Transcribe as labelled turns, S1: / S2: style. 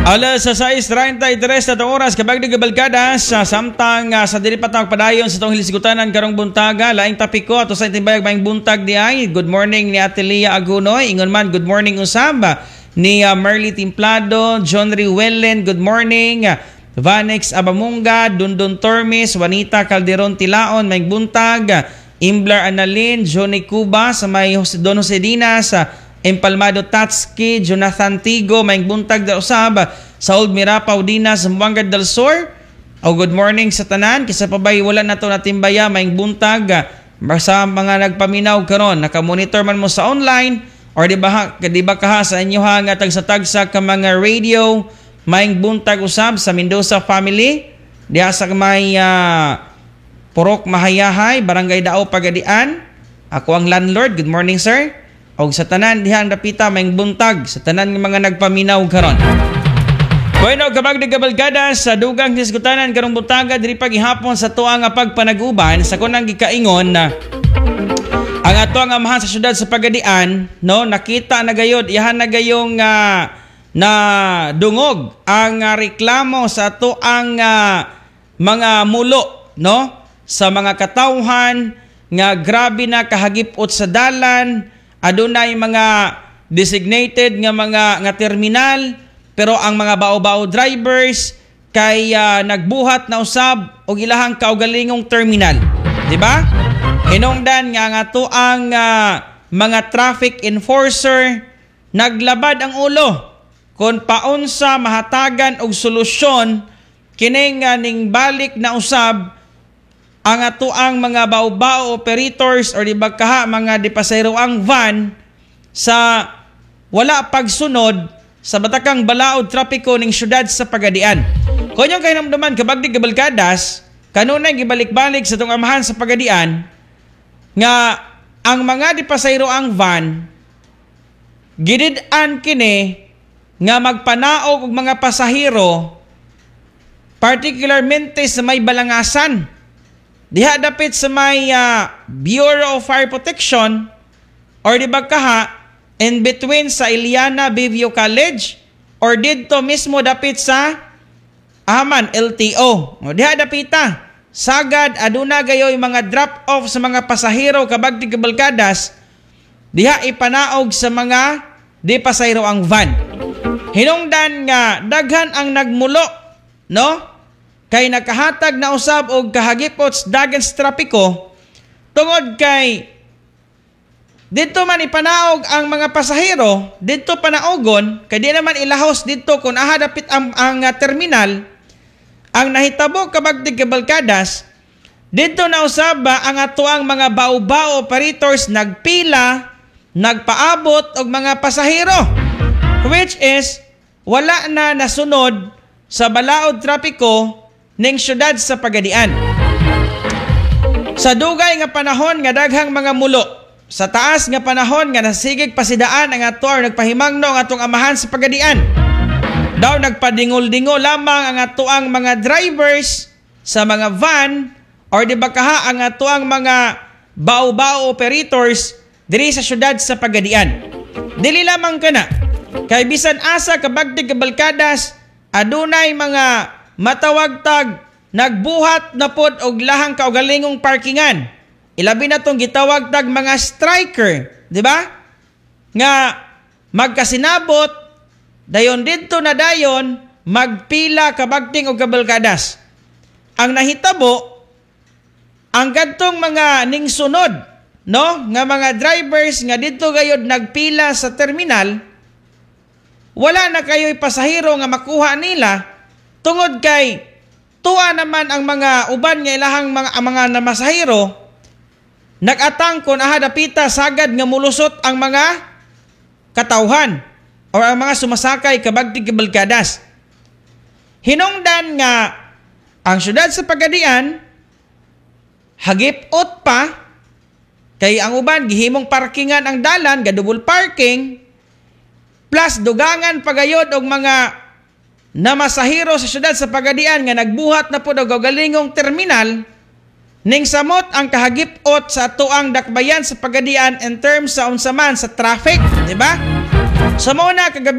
S1: Alas 6:33 na oras kabag di gabalkadas samtang sa dili pa tawag padayon sa tong hilisgutanan karong buntaga laing tapiko ato sa timbayag maing buntag di ay. Good morning ni Atelia Agunoy, ingon man good morning usab ni Merly Timplado, John Riwellen, good morning. Vanex Abamunga, Dundon Tormes, Juanita Calderon Tilaon, maing buntag. Imblar Analin, Johnny Cuba sa may Don Jose Dinas, Empalmado Tatski, Jonathan Tigo, maing buntag da usab sa Old Mirapaw Dinas, Zamboanga del Sur. Good morning sa tanan, kisa pa bay wala na to natimbaya, maing buntag sa mga nagpaminaw karon, nakamonitor man mo sa online or di ba kaha sa inyo nga tagsa-tagsa ka mga radio, maing buntag usab sa Mendoza family, diha sa may Purok Mahayahay, Barangay Dao Pagadian. Ako ang landlord. Good morning, sir. O sa tanan dihang dapita maing buntag sa tanan ng mga nagpaminaw karon. Bueno, kabag di kabalgada sa dugang hisgutanan karong buntaga diri pagihapon sa tuang nga pagpanaguban sa kunang gikaingon na ang ato nga amahan sa syudad sa Pagadian, no, nakita na gayod ihan na gayong na dungog ang reklamo sa ato ang mga mulo, no, sa mga katawhan nga grabe na kahagipot sa dalan, adunay mga designated nga terminal pero ang mga bao-bao drivers kay nagbuhat na usab og ilahang kaugalingong terminal, di ba? Hinungdan nga ato ang mga traffic enforcer naglabad ang ulo kung paunsa mahatagan og solusyon kining ning balik na usab ang ato ang mga bao-bao operators or di ba kaha mga dipasayro ang van sa wala pagsunod sa batakang balaod trapiko ning syudad sa Pagadian. Kung yung kahinamdaman kabagdi kabalkadas, kanunay gibalik-balik sa tong amahan sa Pagadian nga ang mga dipasayro ang van gidid-an kini nga magpanaog og mga pasahero particularmente sa may balangasan. Diha dapit sa may Bureau of Fire Protection or di ba kaha in between sa Iliana Bivio College or dito mismo dapit sa Aman LTO. O diha dapita sagad aduna gayoy mga drop off sa mga pasahero kabagti kabalkadas diha ipanaog sa mga di pasahero ang van. Hinungdan nga daghan ang nagmulo, no? Kay nakahatag na usab og kahagipot sa dagan sa trapiko tungod kay dito man ipanaog ang mga pasahero, dito panaogon kay di naman ilahos dito kung aha dapit ang terminal. Ang nahitabo kabagdi kabalkadas dito na usab ang atoang mga bao-bao operators nagpila, nagpaabot og mga pasahero which is wala na nasunod sa balaod trapiko ning syudad sa Pagadian. Sa dugay nga panahon nga daghang mga mulo, sa taas nga panahon nga nasigig pasidaan ang ator nagpahimangno ang atong amahan sa Pagadian. Daw nagpadingol-dingol lamang ang atoang mga drivers sa mga van or di ba kaha ang atoang mga bao-bao operators diri sa syudad sa Pagadian. Dili lamang kana kay bisan asa kabagdi kabalkadas adunay mga matawagtag nagbuhat na pod og lahang kaugalingong parkingan. Ilabi na tong gitawag tag mga striker, di ba? Nga magkasinabot dayon didto na dayon magpila kabagting og kabalkadas. Ang nahitabo ang kadtong mga ningsunod, no, nga mga drivers nga didto gayud nagpila sa terminal, wala na kayo'y pasahero nga makuha nila. Tungod kay tuwa naman ang mga uban nga ilahang mga namasahero nagatang kon aha dapita sagad nga mulusot ang mga katawhan o ang mga sumasakay kabagti kabalkadas. Hinungdan nga ang syudad sa Pagadian hagipot pa kay ang uban gihimong parkingan ang dalan, gadouble parking plus dugangan pagayod og mga na masahero sa syudad sa Pagadian nga nagbuhat na po daw galingong terminal ning samot ang kahagipot sa atuang dakbayan sa Pagadian in terms sa unsaman sa traffic, di ba? So mao na kagabi